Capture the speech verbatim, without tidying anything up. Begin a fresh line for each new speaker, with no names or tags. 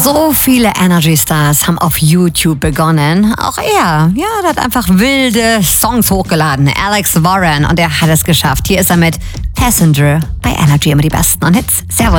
So viele Energy Stars haben auf YouTube begonnen. Auch er, ja, der hat einfach wilde Songs hochgeladen. Alex Warren, und er hat es geschafft. Hier ist er mit Passenger bei Energy, immer die besten und Hits. Servus.